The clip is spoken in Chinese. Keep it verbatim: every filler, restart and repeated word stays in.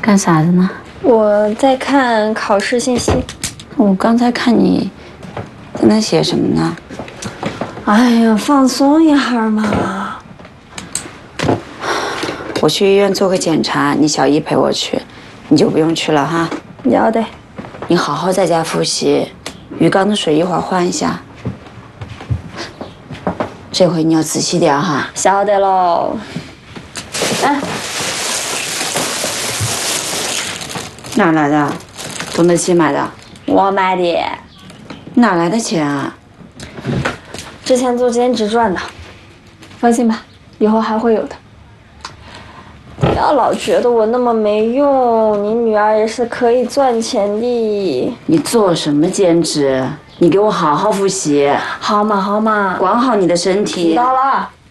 干啥的呢？ 我在看考试信息。 我刚才看你在那写什么呢？ 哎呀，放松一下嘛。 我去医院做个检查，你小姨陪我去，你就不用去了哈。 要得。 你好好在家复习，鱼缸的水一会儿换一下。这回你要仔细点哈。 晓得喽。哎。 哪来的？董德基买的？ 我买的。 哪来的钱啊？ 之前做兼职赚的。放心吧，以后还会有的。不要老觉得我那么没用，你女儿也是可以赚钱的。 你做什么兼职？你给我好好复习。 好嘛好嘛， 管好你的身体。 知道了。